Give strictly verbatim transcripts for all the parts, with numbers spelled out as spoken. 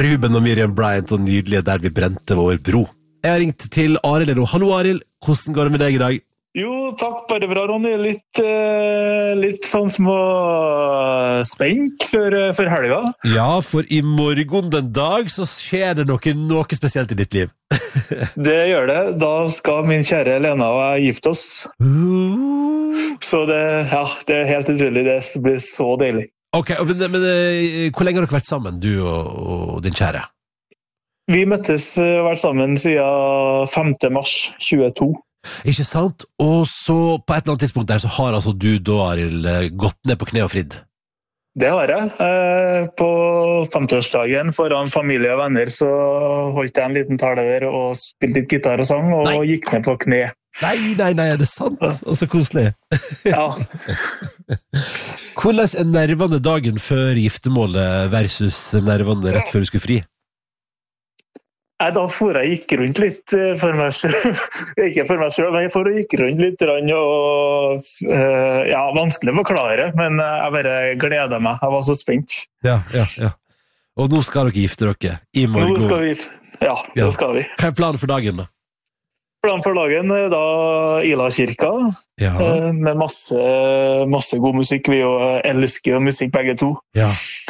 Ruben og Miriam Bryant og nydelige Der vi brente vår bro. Jeg har ringt til Arild nå. Hallo Arild, hvordan går det med deg i dag? Jo, takk, bare bra, Ronny. Litt, uh, litt sånn små spenk for, uh, for helga. Ja, for i morgen den dag så skjer det noe, noe spesielt i ditt liv. Det gjør det. Da skal min kjære Lena og jeg gifte oss. Uh. Så det, ja, det er helt utrolig. Det blir så deilig. Ok, men, men hvor lenge har dere vært sammen, du og, og din kjære? Vi møttes og vært sammen siden femte mars tjueto. Ikke sant? Og så på et eller annet tidspunkt der så har altså du da, Arild, gått ned på kne og fridd. Det har jeg. På femtiårsdagen foran familie og venner så holdt jeg en liten tale der og spilte litt gitar og sang og nei. Gikk ned på kne. Nei, nei, nei, er det sant? Og så koselig. Ja. Hvordan er nervene dagen før giftemålet versus nervene rett før du skulle fri? Nei, da for jeg gikk rundt litt for meg selv. Ikke for meg selv, men jeg for jeg gikk rundt litt og, ja, vanskelig å forklare, men jeg bare gleder meg. Jeg var så spent. Ja, ja, ja. Og nå skal dere gifte dere i morgen. Nå skal vi, ja, ja. nå skal vi. Hva er planen for dagen da? Planen for dagen er da Ila Kirka, ja. Med masse, masse god musikk. Vi jo elsker jo musikk begge to. Ja.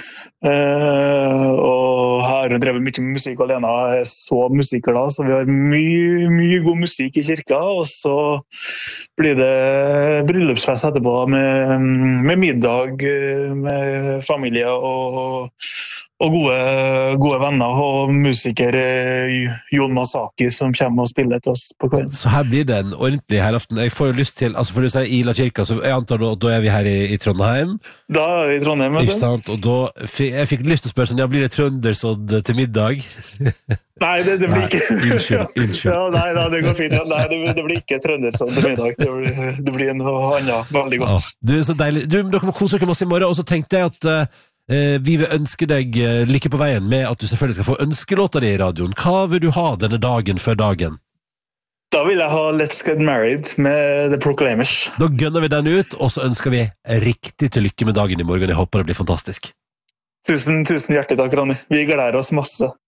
Uh, og her har drevet mye med musikk, og Lena er så musikglad, så vi har mye, mye god musikk i kirka, og så blir det bryllupsfest etterpå med, med middag, med familie og, og gode, gode venner, og musiker Jon Masaki som kommer og spiller til oss på kvelden. Så her blir det en ordentlig helaften. Jeg får jo lyst til, altså for du sier Ila Kirka, så jeg antar da, da er vi her i, i Trondheim. Da er vi i Trondheim, ikke sant? Og da, jeg fikk lyst til å spørre sånn, ja, blir det trøndersodd til middag? Nei, det, det blir nei, ikke. Unnskyld, unnskyld. Ja, nei, nei, det går fint. Nei, det, det blir ikke trøndersodd til middag. Det blir, det blir noe annet, veldig godt. Ja, du er så deilig. Du, dere må kose dere masse i morgen, og så tenkte jeg at uh, vi vil ønske deg uh, lykke på veien med at du selvfølgelig skal få ønskelåta di i radioen. Hva vil du ha denne dagen før dagen? Da vil jeg ha Let's Get Married med The Proclaimers. Da gønner vi den ut, og så ønsker vi riktig til lykke med dagen i morgen. Jeg håper det blir fantastisk. Tusen, tusen hjertelig takk, Ronny. Vi gleder oss masse.